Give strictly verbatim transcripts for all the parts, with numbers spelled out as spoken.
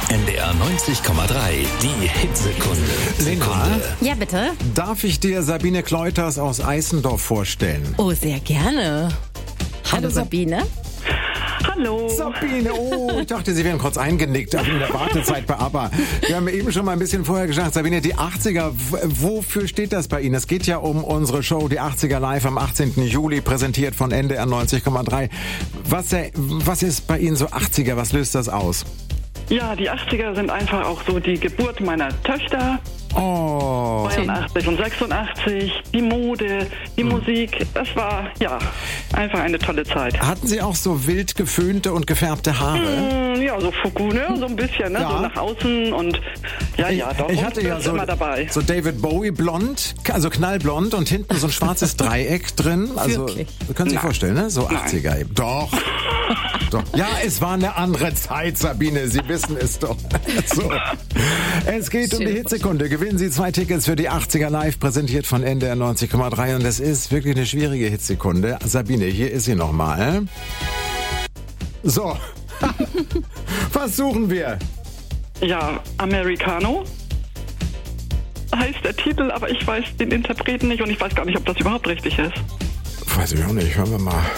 N D R neunzig Komma drei, die Hitsekunde. Sekunde. Ja, bitte? Darf ich dir Sabine Kleuters aus Eisendorf vorstellen? Oh, sehr gerne. Hallo Sabine. Hallo. Sabine, oh, ich dachte, Sie wären kurz eingenickt also in der Wartezeit bei ABBA. Wir haben eben schon mal ein bisschen vorher gesagt, Sabine, die achtziger, wofür steht das bei Ihnen? Es geht ja um unsere Show, die achtziger live am achtzehnten Juli, präsentiert von N D R neunzig Komma drei. Was, was ist bei Ihnen so achtziger, was löst das aus? Ja, die achtziger sind einfach auch so die Geburt meiner Töchter. Oh. zweiundachtzig und sechsundachtzig, die Mode, die hm. Musik, das war, ja, einfach eine tolle Zeit. Hatten Sie auch so wild geföhnte und gefärbte Haare? Hm, ja, so Fuku, ne, so ein bisschen, ne, ja. so nach außen und, ja, ja, doch, ich hatte ja so, immer dabei. So David Bowie blond, also knallblond und hinten so ein schwarzes Dreieck drin. Also, Wirklich? können Sie sich vorstellen, ne, so Nein. achtziger eben. Doch. Doch. Ja, es war eine andere Zeit, Sabine, Sie wissen es doch. So. Es geht um die Hitsekunde. Gewinnen Sie zwei Tickets für die achtziger live, präsentiert von N D R neunzig Komma drei. Und es ist wirklich eine schwierige Hitsekunde. Sabine, hier ist sie nochmal. So. Was suchen wir? Ja, Americano heißt der Titel, aber ich weiß den Interpreten nicht und ich weiß gar nicht, ob das überhaupt richtig ist. Weiß ich auch nicht, hören wir mal.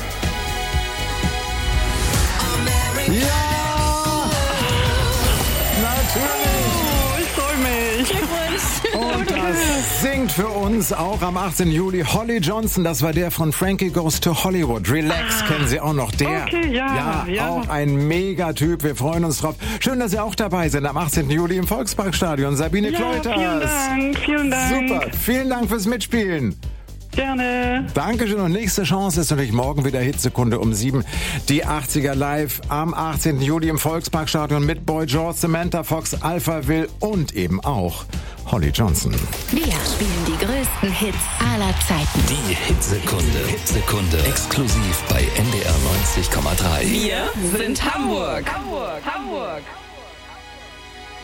Ja! Natürlich! Oh, ich freue mich. Und das singt für uns auch am achtzehnten Juli Holly Johnson. Das war der von Frankie Goes to Hollywood. Relax, ah, kennen Sie auch noch. Der, okay, ja, ja, ja. auch ein Megatyp. Wir freuen uns drauf. Schön, dass Sie auch dabei sind am achtzehnten Juli im Volksparkstadion. Sabine Ja, Kleuters. vielen Dank, vielen Dank. Super, vielen Dank fürs Mitspielen. Gerne. Dankeschön und nächste Chance ist natürlich morgen wieder Hitsekunde um sieben. Die achtziger live am achtzehnten Juli im Volksparkstadion mit Boy George, Samantha Fox, Alpha Will und eben auch Holly Johnson. Wir spielen die größten Hits aller Zeiten. Die Hitsekunde. Hitsekunde. Exklusiv bei N D R neunzig Komma drei. Wir sind Hamburg. Hamburg. Hamburg.